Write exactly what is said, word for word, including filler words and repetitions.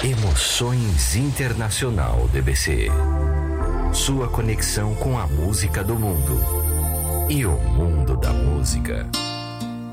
Emoções Internacional D B C. Sua conexão com a música do mundo e o mundo da música.